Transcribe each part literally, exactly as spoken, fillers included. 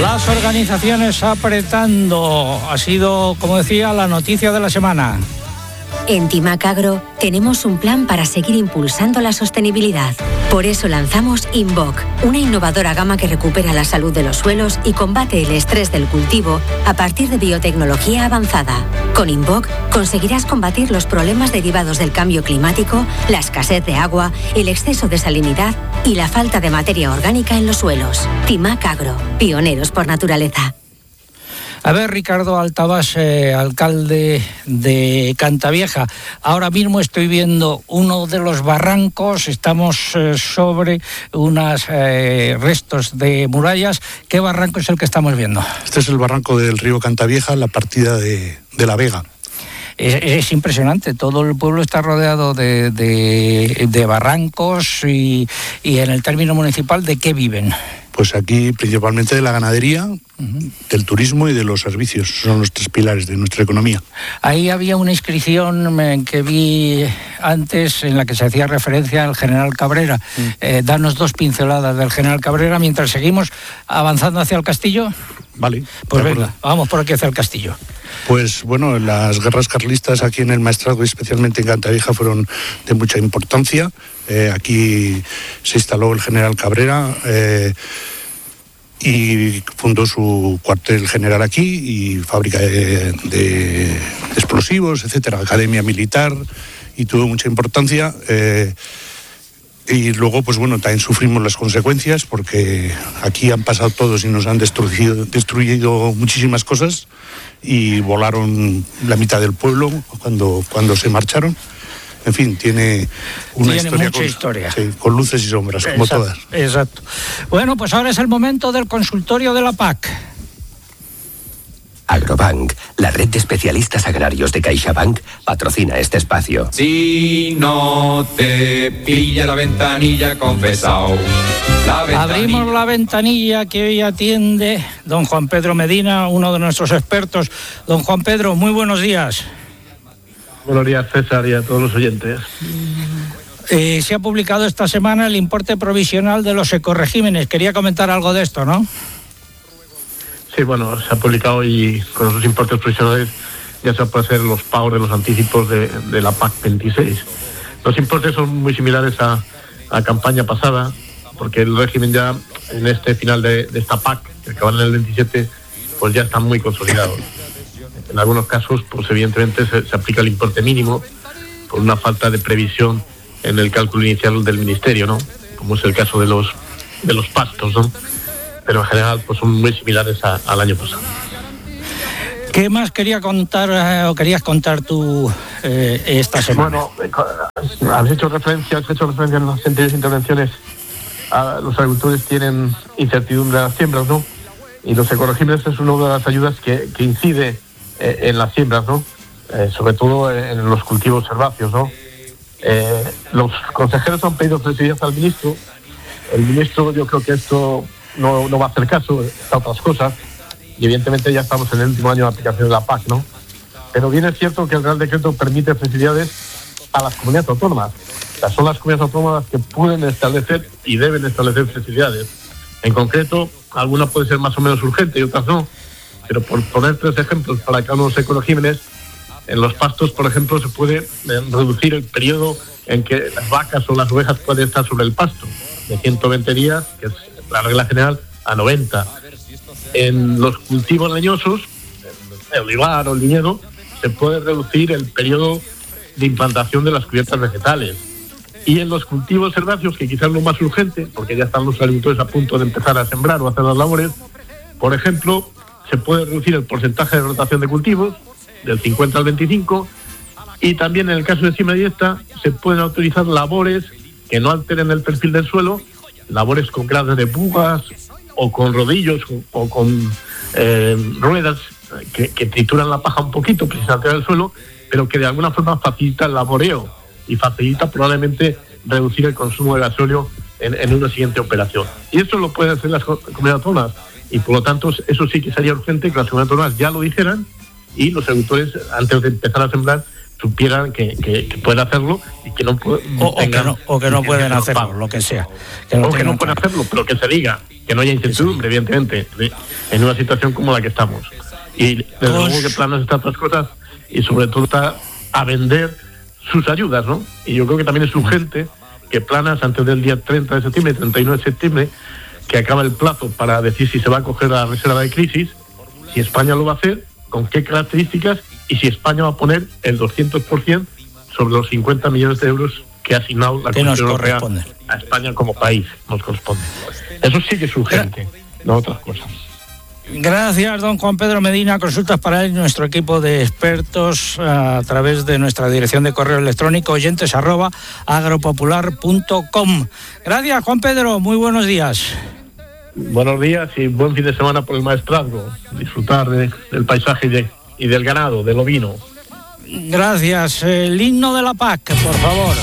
Las organizaciones apretando. Ha sido, como decía, la noticia de la semana. En Timac Agro tenemos un plan para seguir impulsando la sostenibilidad. Por eso lanzamos Invoc, una innovadora gama que recupera la salud de los suelos y combate el estrés del cultivo a partir de biotecnología avanzada. Con Invoc conseguirás combatir los problemas derivados del cambio climático, la escasez de agua, el exceso de salinidad y la falta de materia orgánica en los suelos. Timac Agro, pioneros por naturaleza. A ver, Ricardo Altabás, eh, alcalde de Cantavieja. Ahora mismo estoy viendo uno de los barrancos, estamos eh, sobre unos eh, restos de murallas. ¿Qué barranco es el que estamos viendo? Este es el barranco del río Cantavieja, la partida de, de La Vega. Es, es impresionante, todo el pueblo está rodeado de, de, de barrancos y, y en el término municipal, ¿de qué viven? Pues aquí principalmente de la ganadería, uh-huh. del turismo y de los servicios. Son los tres pilares de nuestra economía. Ahí había una inscripción que vi antes en la que se hacía referencia al general Cabrera. Uh-huh. Eh, danos dos pinceladas del general Cabrera mientras seguimos avanzando hacia el castillo. Vale. Pues venga, vamos por aquí hacia el castillo. Pues bueno, las guerras carlistas aquí en el Maestrazgo y especialmente en Cantavieja fueron de mucha importancia. Eh, aquí se instaló el general Cabrera eh, y fundó su cuartel general aquí y fábrica de, de explosivos, etcétera, academia militar, y tuvo mucha importancia. Eh, Y luego, pues bueno, también sufrimos las consecuencias porque aquí han pasado todos y nos han destruido, destruido muchísimas cosas y volaron la mitad del pueblo cuando, cuando se marcharon. En fin, tiene una tiene historia, mucha con, historia. Sí, con luces y sombras, como exacto, todas. Exacto. Bueno, pues ahora es el momento del consultorio de la P A C. Agrobank, la red de especialistas agrarios de CaixaBank, patrocina este espacio. Si no te pilla la ventanilla, confesao. La ventanilla. Abrimos la ventanilla que hoy atiende don Juan Pedro Medina, uno de nuestros expertos. Don Juan Pedro, muy buenos días. Buenos días, César, y a todos los oyentes. Eh, se ha publicado esta semana el importe provisional de los ecoregímenes. Quería comentar algo de esto, ¿no? Sí, bueno, se ha publicado y con esos importes provisionales ya se puede hacer los pagos de los anticipos de, de la P A C veintiséis. Los importes son muy similares a la campaña pasada, porque el régimen ya en este final de, de esta P A C, que acaban en el veintisiete, pues ya están muy consolidados. En algunos casos, pues evidentemente se, se aplica el importe mínimo por una falta de previsión en el cálculo inicial del ministerio, ¿no? Como es el caso de los de los pastos, ¿no? Pero en general pues son muy similares a, al año pasado. ¿Qué más quería contar eh, o querías contar tú eh, esta semana? Bueno, has hecho referencia, has hecho referencia en las anteriores intervenciones a los agricultores tienen incertidumbre de las siembras, ¿no? Y los ecoregímenes es una de las ayudas que, que incide eh, en las siembras, ¿no? Eh, sobre todo en los cultivos herbáceos, ¿no? Eh, los consejeros han pedido flexibilidad al ministro. El ministro, yo creo que esto no, no va a hacer caso a otras cosas, y evidentemente ya estamos en el último año de aplicación de la P A C, ¿no? Pero bien es cierto que el Real Decreto permite flexibilidades a las comunidades autónomas. O sea, son las comunidades autónomas que pueden establecer y deben establecer flexibilidades. En concreto, algunas pueden ser más o menos urgentes y otras no, pero por poner tres ejemplos para cada uno de los ecoregímenes, en los pastos, por ejemplo, se puede reducir el periodo en que las vacas o las ovejas pueden estar sobre el pasto, de ciento veinte días, que es la regla general, a noventa. En los cultivos leñosos, el olivar o el viñedo, se puede reducir el periodo de implantación de las cubiertas vegetales. Y en los cultivos herbáceos, que quizás es lo más urgente, porque ya están los agricultores a punto de empezar a sembrar o hacer las labores, por ejemplo, se puede reducir el porcentaje de rotación de cultivos del cincuenta al veinticinco, y también en el caso de siembra directa se pueden autorizar labores que no alteren el perfil del suelo, labores con gradas de pugas o con rodillos o con eh, ruedas que, que trituran la paja un poquito para sin alterar el suelo, pero que de alguna forma facilita el laboreo y facilita probablemente reducir el consumo de gasóleo en, en una siguiente operación. Y eso lo pueden hacer las comunidades autónomas, y por lo tanto eso sí que sería urgente que las comunidades autónomas ya lo dijeran y los agricultores, antes de empezar a sembrar, supieran que, que, que pueden hacerlo y que no pueden o, o que no, o que no pueden hacerlo, pago. Lo que sea. Que no o que no pueden hacerlo, pero que se diga, que no haya incertidumbre, sí, evidentemente, en una situación como la que estamos. Y desde pues... luego que Planas está otras cosas y sobre todo está a vender sus ayudas, ¿no? Y yo creo que también es urgente que Planas, antes del día treinta de septiembre, treinta y nueve de septiembre, que acaba el plazo para decir si se va a coger la reserva de crisis, si España lo va a hacer, con qué características y si España va a poner el doscientos por ciento sobre los cincuenta millones de euros que ha asignado la Comisión Europea a España como país. Nos corresponde. Eso sí que es urgente, no otras cosas. Gracias, don Juan Pedro Medina. Consultas para él, nuestro equipo de expertos, a través de nuestra dirección de correo electrónico oyentes arroba agropopular punto com. Gracias, Juan Pedro. Muy buenos días. Buenos días y buen fin de semana por el maestrazgo. Disfrutar de, del paisaje y, de, y del ganado, del ovino. Gracias. El himno de la P A C, por favor.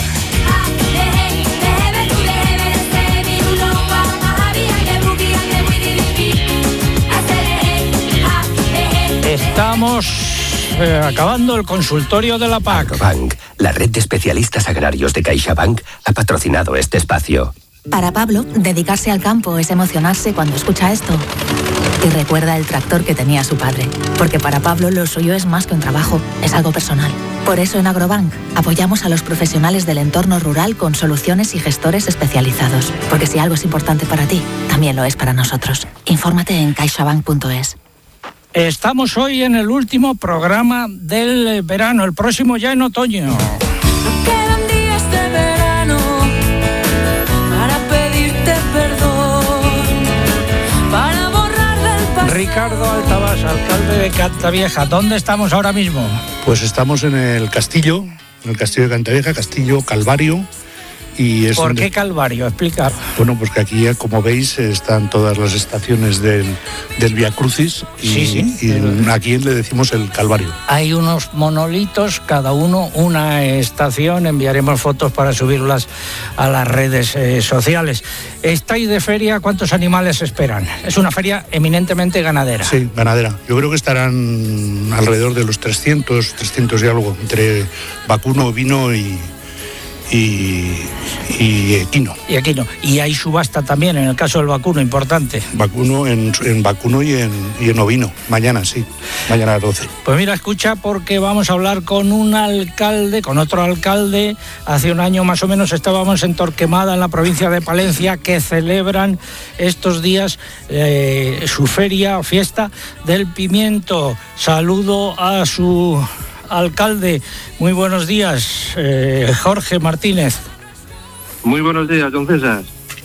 Estamos eh, acabando el consultorio de la P A C. Agrobank, la red de especialistas agrarios de CaixaBank, ha patrocinado este espacio. Para Pablo, dedicarse al campo es emocionarse cuando escucha esto. Y recuerda el tractor que tenía su padre. Porque para Pablo lo suyo es más que un trabajo, es algo personal. Por eso en Agrobank apoyamos a los profesionales del entorno rural con soluciones y gestores especializados. Porque si algo es importante para ti, también lo es para nosotros. Infórmate en caixabank punto es. Estamos hoy en el último programa del verano, el próximo ya en otoño. Quedan días de verano para pedirte perdón, para borrar del pasado. Ricardo Altabás, alcalde de Cantavieja, ¿dónde estamos ahora mismo? Pues estamos en el castillo, en el castillo de Cantavieja, Castillo Calvario. Y es ¿Por donde... qué Calvario? Explicar. Bueno, pues que aquí, como veis, están todas las estaciones del, del Vía Crucis y, sí, sí. y aquí le decimos el Calvario. Hay unos monolitos, cada uno una estación, enviaremos fotos para subirlas a las redes eh, sociales. ¿Estáis de feria? ¿Cuántos animales esperan? Es una feria eminentemente ganadera. Sí, ganadera. Yo creo que estarán alrededor de los trescientos, trescientos y algo, entre vacuno, ovino y... Y, y equino. Y equino. Y hay subasta también, en el caso del vacuno, importante. Vacuno en, en vacuno y en, y en ovino. Mañana, sí. Mañana a las doce. Pues mira, escucha, porque vamos a hablar con un alcalde, con otro alcalde. Hace un año más o menos estábamos en Torquemada, en la provincia de Palencia, que celebran estos días eh, su feria o fiesta del pimiento. Saludo a su... alcalde, muy buenos días, eh, Jorge Martínez. Muy buenos días, don César.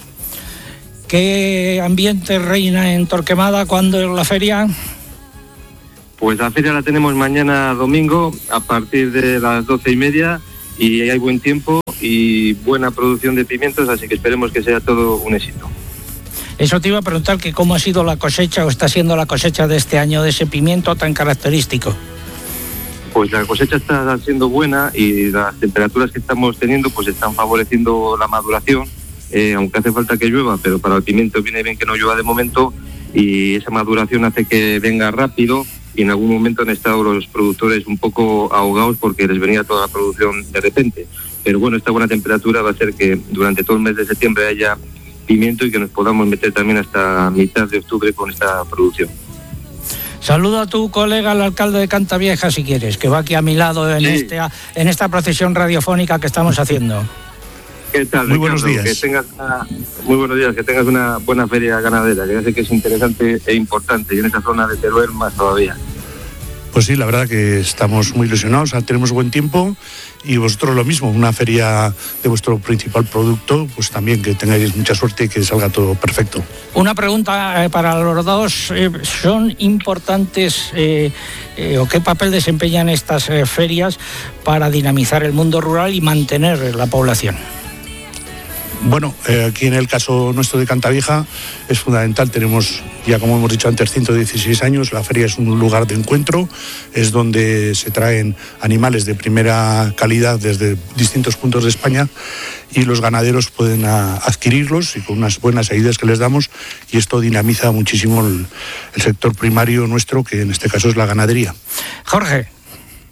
¿Qué ambiente reina en Torquemada cuando es la feria? Pues la feria la tenemos mañana domingo a partir de las doce y media y hay buen tiempo y buena producción de pimientos, así que esperemos que sea todo un éxito. Eso te iba a preguntar, que cómo ha sido la cosecha o está siendo la cosecha de este año de ese pimiento tan característico. Pues la cosecha está siendo buena y las temperaturas que estamos teniendo pues están favoreciendo la maduración, eh, aunque hace falta que llueva, pero para el pimiento viene bien que no llueva de momento y esa maduración hace que venga rápido y en algún momento han estado los productores un poco ahogados porque les venía toda la producción de repente. Pero bueno, esta buena temperatura va a hacer que durante todo el mes de septiembre haya pimiento y que nos podamos meter también hasta mitad de octubre con esta producción. Saluda a tu colega, el alcalde de Cantavieja, si quieres, que va aquí a mi lado en, sí. este, en esta procesión radiofónica que estamos haciendo. ¿Qué tal, Muy Ricardo? buenos días. Que tengas una, muy buenos días, que tengas una buena feria ganadera, que ya sé que es interesante e importante, y en esta zona de Teruel más todavía. Pues sí, la verdad que estamos muy ilusionados, tenemos buen tiempo y vosotros lo mismo, una feria de vuestro principal producto, pues también que tengáis mucha suerte y que salga todo perfecto. Una pregunta eh, para los dos, eh, ¿son importantes eh, eh, o qué papel desempeñan estas eh, ferias para dinamizar el mundo rural y mantener la población? Bueno, eh, aquí en el caso nuestro de Cantavieja es fundamental, tenemos ya como hemos dicho antes ciento dieciséis años, la feria es un lugar de encuentro, es donde se traen animales de primera calidad desde distintos puntos de España y los ganaderos pueden a, adquirirlos y con unas buenas ayudas que les damos y esto dinamiza muchísimo el, el sector primario nuestro, que en este caso es la ganadería. Jorge.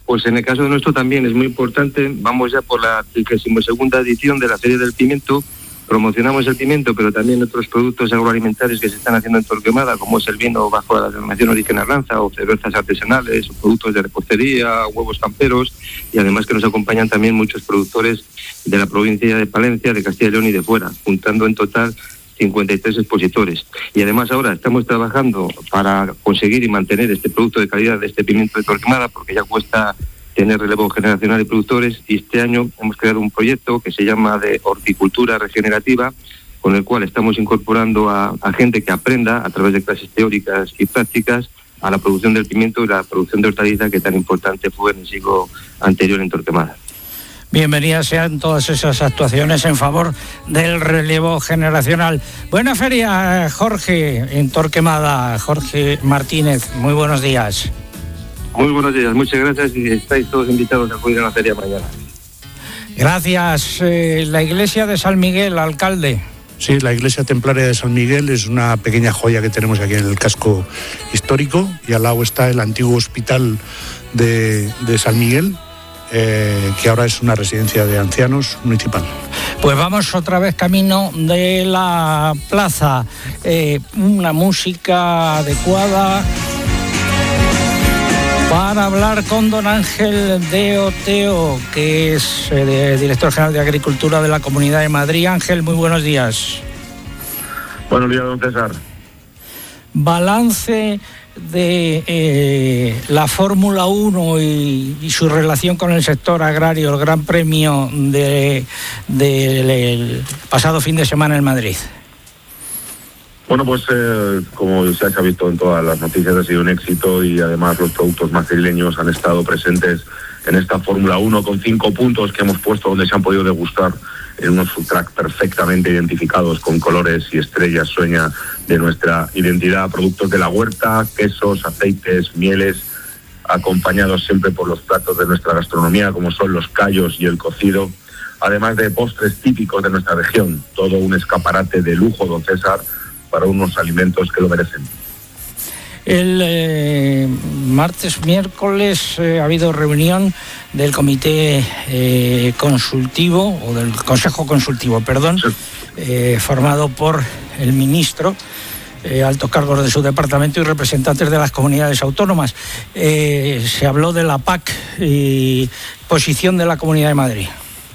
Pues en el caso de nuestro también es muy importante. Vamos ya por la trigésima segunda edición de la Feria del Pimiento. Promocionamos el pimiento, pero también otros productos agroalimentarios que se están haciendo en Torquemada, como es el vino bajo la denominación Origen Arlanza, o cervezas artesanales, o productos de repostería, huevos camperos, y además que nos acompañan también muchos productores de la provincia de Palencia, de Castilla y León y de fuera, juntando en total cincuenta y tres expositores. Y además ahora estamos trabajando para conseguir y mantener este producto de calidad de este pimiento de Torquemada, porque ya cuesta tener relevo generacional de productores, y este año hemos creado un proyecto que se llama de horticultura regenerativa, con el cual estamos incorporando a, a gente que aprenda a través de clases teóricas y prácticas a la producción del pimiento y la producción de hortaliza, que tan importante fue en el siglo anterior en Torquemada. Bienvenidas sean todas esas actuaciones en favor del relevo generacional. Buena feria, Jorge, en Torquemada. Jorge Martínez, muy buenos días. Muy buenos días, muchas gracias, y estáis todos invitados a acudir a la feria mañana. Gracias. Eh, la iglesia de San Miguel, alcalde. Sí, la iglesia templaria de San Miguel es una pequeña joya que tenemos aquí en el casco histórico, y al lado está el antiguo hospital de, de San Miguel, Eh, que ahora es una residencia de ancianos municipal. Pues vamos otra vez camino de la plaza. Eh, una música adecuada para hablar con don Ángel de Oteo, que es eh, director general de Agricultura de la Comunidad de Madrid. Ángel, muy buenos días. Buenos días, don César. Balance de eh, la Fórmula uno y, y su relación con el sector agrario, el Gran Premio del de, de, pasado fin de semana en Madrid. Bueno, pues eh, como se ha visto en todas las noticias, ha sido un éxito, y además los productos madrileños han estado presentes en esta Fórmula uno con cinco puntos que hemos puesto donde se han podido degustar en unos food truck perfectamente identificados con colores y estrellas sueña de nuestra identidad, productos de la huerta, quesos, aceites, mieles, acompañados siempre por los platos de nuestra gastronomía, como son los callos y el cocido, además de postres típicos de nuestra región. Todo un escaparate de lujo, don César, para unos alimentos que lo merecen. El eh, martes, miércoles eh, ha habido reunión del comité eh, consultivo, o del consejo consultivo, perdón, sí. eh, formado por el ministro, eh, altos cargos de su departamento y representantes de las comunidades autónomas. Eh, se habló de la P A C y posición de la Comunidad de Madrid.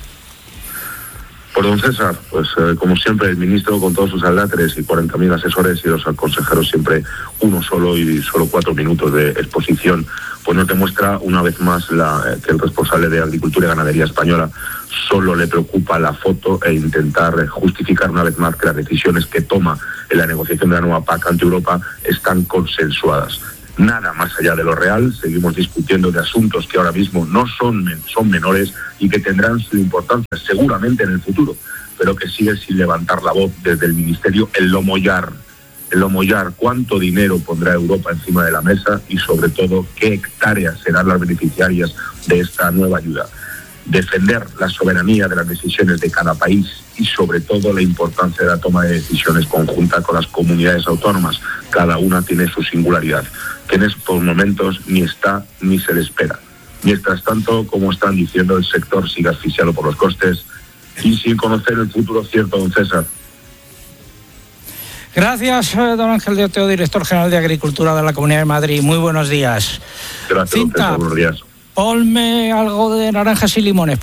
Por don César, pues eh, como siempre el ministro con todos sus aláteres y cuarenta mil asesores, y los consejeros siempre uno solo y solo cuatro minutos de exposición, pues nos demuestra una vez más la, eh, que el responsable de Agricultura y Ganadería española solo le preocupa la foto e intentar eh, justificar una vez más que las decisiones que toma en la negociación de la nueva P A C ante Europa están consensuadas. Nada más allá de lo real, seguimos discutiendo de asuntos que ahora mismo no son, son menores y que tendrán su importancia seguramente en el futuro, pero que sigue sin levantar la voz desde el Ministerio el lo mollar, el lo mollar, cuánto dinero pondrá Europa encima de la mesa y sobre todo qué hectáreas serán las beneficiarias de esta nueva ayuda. Defender la soberanía de las decisiones de cada país y sobre todo la importancia de la toma de decisiones conjunta con las comunidades autónomas. Cada una tiene su singularidad, que en estos momentos ni está ni se le espera. Mientras tanto, como están diciendo, el sector sigue asfixiado por los costes y sin conocer el futuro cierto, don César. Gracias, don Ángel de Oteo, director general de Agricultura de la Comunidad de Madrid. Muy buenos días. Gracias, Cinta, don César, buenos días. Ponme algo de naranjas y limones.